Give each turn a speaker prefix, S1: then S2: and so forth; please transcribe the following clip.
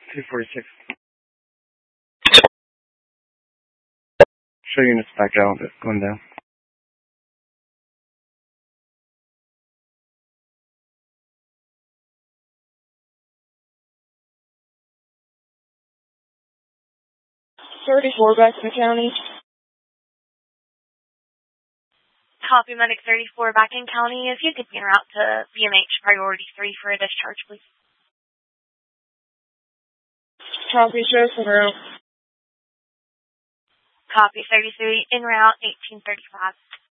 S1: 246. Show units back out, going down.
S2: back in the county.
S3: Copy, Medic 34 back in county. If you could be en route to BMH priority 3 for a discharge, please.
S2: Copy, Sheriff en route.
S3: Copy, 33 en route, 1835.